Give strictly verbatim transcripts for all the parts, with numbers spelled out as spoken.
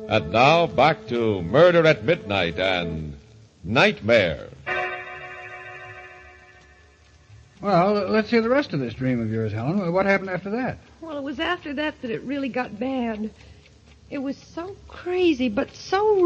And now back to Murder at Midnight and Nightmare. Well, let's hear the rest of this dream of yours, Helen. What happened after that? Well, it was after that that it really got bad. It was so crazy, but so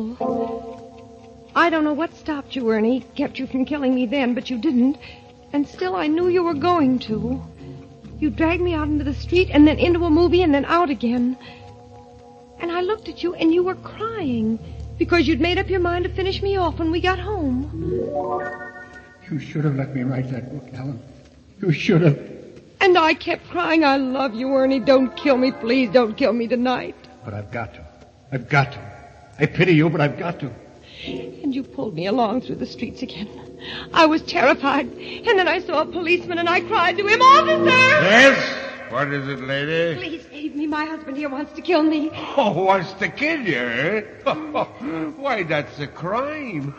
real. I don't know what stopped you, Ernie, kept you from killing me then, but you didn't. And still I knew you were going to. You dragged me out into the street and then into a movie and then out again. And I looked at you and you were crying because you'd made up your mind to finish me off when we got home. You should have let me write that book, Helen. You should have. And I kept crying, I love you, Ernie. Don't kill me, please. Don't kill me tonight. But I've got to. I've got to. I pity you, but I've got to. And you pulled me along through the streets again. I was terrified. And then I saw a policeman and I cried to him, Officer! Yes? What is it, lady? Please save me. My husband here wants to kill me. Oh, wants to kill you, eh? Why, that's a crime.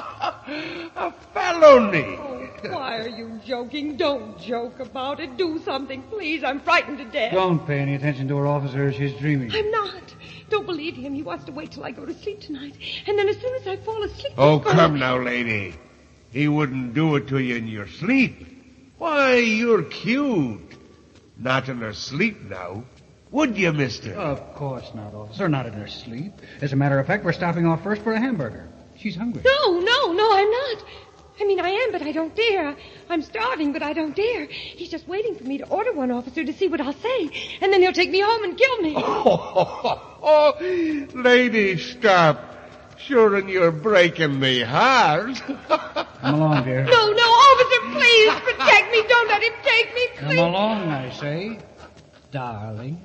A felony. Oh, why are you joking? Don't joke about it. Do something, please. I'm frightened to death. Don't pay any attention to her, officer. She's dreaming. I'm not. Don't believe him. He wants to wait till I go to sleep tonight. And then as soon as I fall asleep... Oh, he's come gonna... now, lady. He wouldn't do it to you in your sleep. Why, you're cute. Not in her sleep now. Would you, mister? Of course not, officer. Not in her sleep. As a matter of fact, we're stopping off first for a hamburger. She's hungry. No, no, no, I'm not. I mean, I am, but I don't dare. I'm starving, but I don't dare. He's just waiting for me to order one, officer, to see what I'll say. And then he'll take me home and kill me. Oh, oh, oh, lady, stop. Sure, and you're breaking me heart. Come along, dear. No, no, officer, please protect me. Don't let him take me, please. Come along, I say, darling.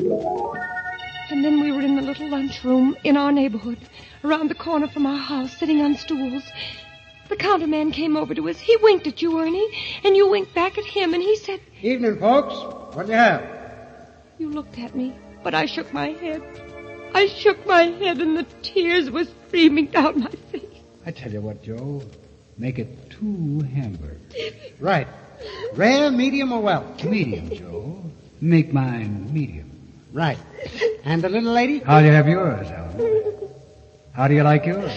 And then we were in the little lunchroom in our neighborhood, around the corner from our house, sitting on stools. The counterman came over to us. He winked at you, Ernie, and you winked back at him, and he said... Evening, folks. What do you have? You looked at me, but I shook my head. I shook my head, and the tears were streaming down my face. I tell you what, Joe. Make it two hamburgers. Right. Rare, medium, or well? Medium, Joe. Make mine medium. Right. And the little lady? How do you have yours, Helen? How do you like yours?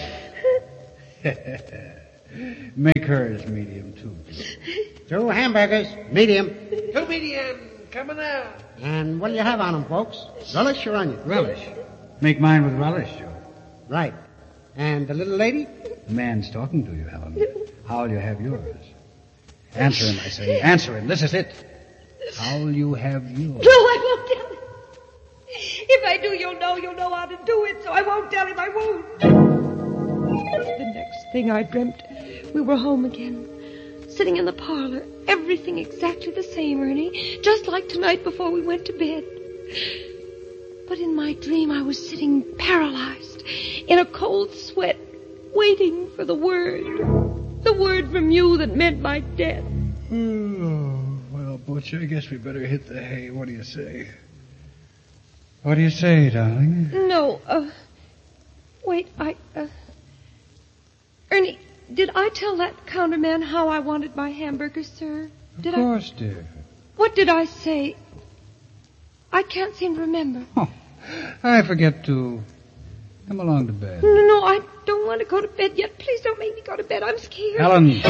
Make hers medium, too. Two hamburgers, medium. Two medium, coming out. And what do you have on them, folks? Relish or onion? Relish. Make mine with relish, Joe. Right. And the little lady? The man's talking to you, Helen. How'll you have yours? Answer him, I say. Answer him. This is it. How'll you have yours? No, I won't tell him. If I do, you'll know. You'll know how to do it, so I won't tell him. I won't. The next thing I dreamt, we were home again, sitting in the parlor, everything exactly the same, Ernie, just like tonight before we went to bed. But in my dream, I was sitting paralyzed, in a cold sweat, waiting for the word, the word from you that meant my death. Oh, well, Butch, I guess we better hit the hay. What do you say? What do you say, darling? No, uh, wait, I, uh, Ernie, did I tell that counterman how I wanted my hamburger, sir? Did of course, I... dear. What did I say? I can't seem to remember. Oh, I forget to... Come along to bed. No, no, I don't want to go to bed yet. Please don't make me go to bed. I'm scared. Helen.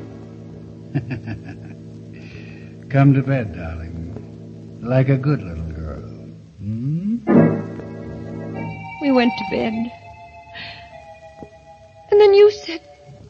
Come to bed, darling. Like a good little girl. Hmm? We went to bed. And then you said...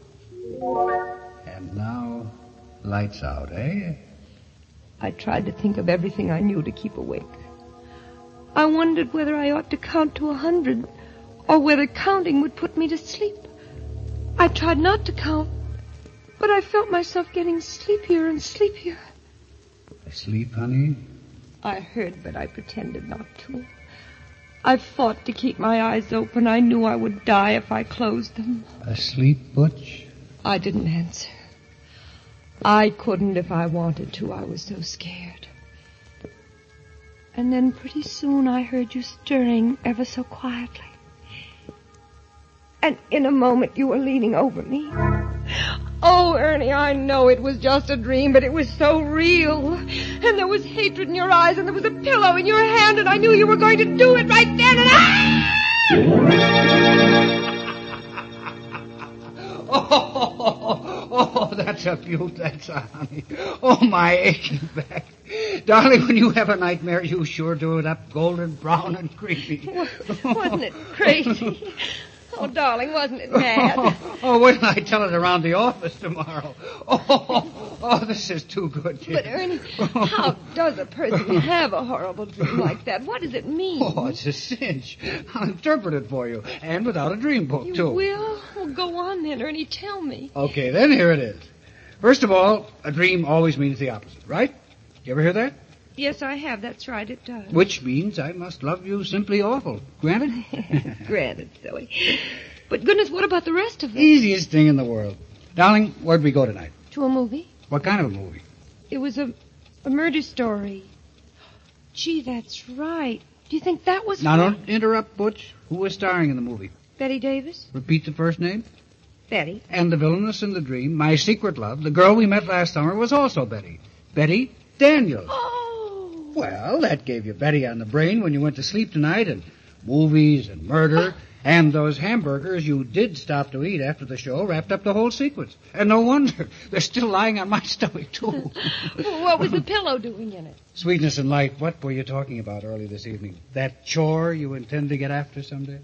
And now, lights out, eh? I tried to think of everything I knew to keep awake. I wondered whether I ought to count to a hundred, or whether counting would put me to sleep. I tried not to count, but I felt myself getting sleepier and sleepier. Asleep, honey? I heard, but I pretended not to. I fought to keep my eyes open. I knew I would die if I closed them. Asleep, Butch? I didn't answer. I couldn't if I wanted to. I was so scared. And then pretty soon I heard you stirring ever so quietly. And in a moment you were leaning over me. Oh, Ernie, I know it was just a dream, but it was so real. And there was hatred in your eyes, and there was a pillow in your hand, and I knew you were going to do it right then, and I... a beaut, that's a honey. Oh, my aching back. Darling, when you have a nightmare, you sure do it up golden brown and creamy. Wasn't it crazy? Oh, darling, wasn't it mad? Oh, oh, wait till I tell it around the office tomorrow. Oh, oh, this is too good, dear. But, Ernie, how does a person have a horrible dream like that? What does it mean? Oh, it's a cinch. I'll interpret it for you, and without a dream book, You too. will? Well, go on then, Ernie, tell me. Okay, then here it is. First of all, a dream always means the opposite, right? You ever hear that? Yes, I have. That's right, it does. Which means I must love you simply awful. Granted? Granted, silly. But goodness, what about the rest of it? Easiest thing in the world. Darling, where'd we go tonight? To a movie? What kind of a movie? It was a, a murder story. Gee, that's right. Do you think that was... Now, her? don't interrupt, Butch. Who was starring in the movie? Betty Davis? Repeat the first name. Betty. And the villainess in the dream, my secret love, the girl we met last summer, was also Betty. Betty Daniels. Oh! Well, that gave you Betty on the brain when you went to sleep tonight, and movies and murder, and those hamburgers you did stop to eat after the show wrapped up the whole sequence. And no wonder. They're still lying on my stomach, too. Well, what was the pillow doing in it? Sweetness and light, what were you talking about early this evening? That chore you intend to get after someday?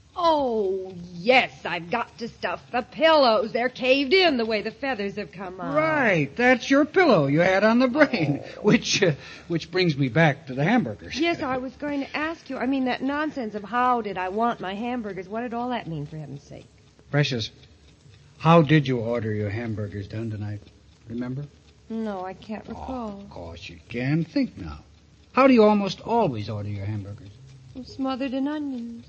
Oh, yes, I've got to stuff the pillows. They're caved in the way the feathers have come out. Right, that's your pillow you had on the brain, which uh, which brings me back to the hamburgers. Yes, I was going to ask you. I mean, that nonsense of how did I want my hamburgers. What did all that mean, for heaven's sake? Precious, how did you order your hamburgers done tonight? Remember? No, I can't recall. Oh, of course you can. Think now. How do you almost always order your hamburgers? Oh, smothered in onions.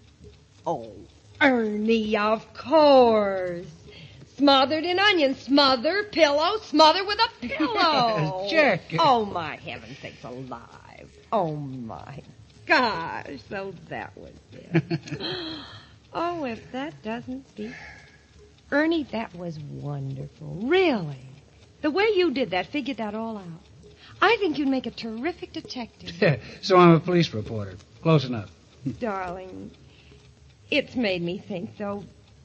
Oh, Ernie, of course. Smothered in onions. Smother, pillow, smother with a pillow. Jack. Oh, my heaven sakes alive. Oh, my gosh. So that was it. Oh, if that doesn't beat. Ernie, that was wonderful. Really. The way you did that, figured that all out. I think you'd make a terrific detective. So I'm a police reporter. Close enough. Darling, it's made me think, though,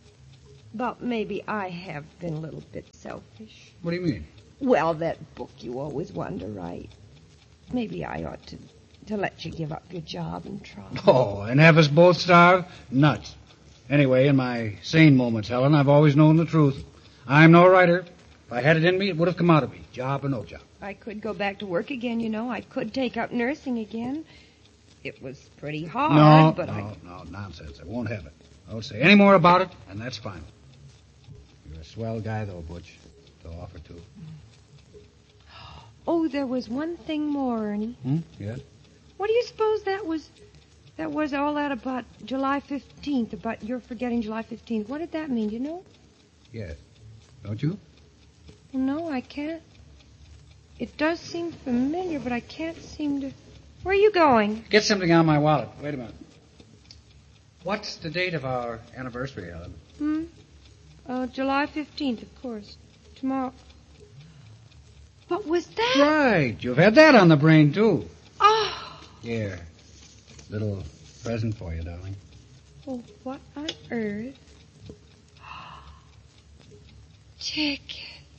but maybe I have been a little bit selfish. What do you mean? Well, that book you always want to write. Maybe I ought to, to let you give up your job and try. Oh, and have us both starve? Nuts. Anyway, in my sane moments, Helen, I've always known the truth. I'm no writer. If I had it in me, it would have come out of me, job or no job. I could go back to work again, you know. I could take up nursing again. It was pretty hard, no, but no, I... no, nonsense. I won't have it. I won't say any more about it, and that's fine. You're a swell guy, though, Butch, to offer to. Oh, there was one thing more, Ernie. Hmm? Yeah? What do you suppose that was? That was all that about July fifteenth, about your forgetting July fifteenth. What did that mean, you know? Yes. Don't you? No, I can't. It does seem familiar, but I can't seem to... Where are you going? Get something out of my wallet. Wait a minute. What's the date of our anniversary, Helen? Hmm? Uh, July fifteenth, of course. Tomorrow. What was that? Right. You've had that on the brain, too. Oh. Here. Little present for you, darling. Oh, what on earth? Tickets.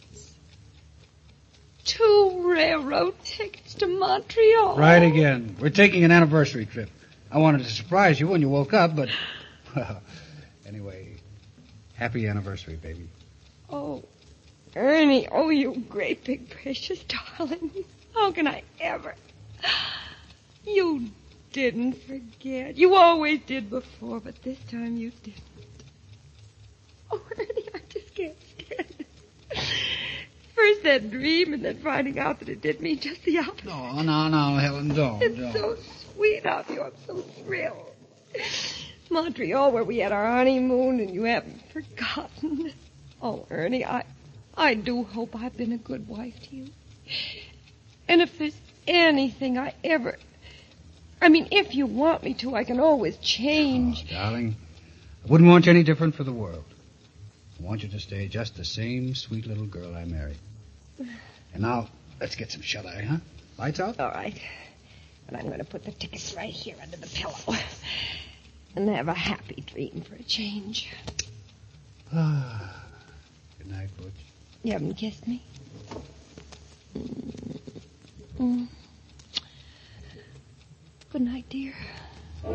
Two railroad tickets to Montreal. Right again. We're taking an anniversary trip. I wanted to surprise you when you woke up, but... Well, anyway, happy anniversary, baby. Oh, Ernie, oh, you great big precious darling. How can I ever... You didn't forget. You always did before, but this time you didn't. Oh, Ernie, I just can't stand it. First that dream, and then finding out that it did mean just the opposite. No, no, no, Helen, don't. It's don't. so sweet of you. I'm so thrilled. Montreal, where we had our honeymoon, and you haven't forgotten. Oh, Ernie, I, I do hope I've been a good wife to you. And if there's anything I ever... I mean, if you want me to, I can always change. Oh, darling, I wouldn't want you any different for the world. I want you to stay just the same sweet little girl I married. And now, let's get some shut-eye, huh? Lights out? All right. And I'm going to put the tickets right here under the pillow. And have a happy dream for a change. Ah. Good night, Butch. You haven't kissed me. Mm. Good night, dear.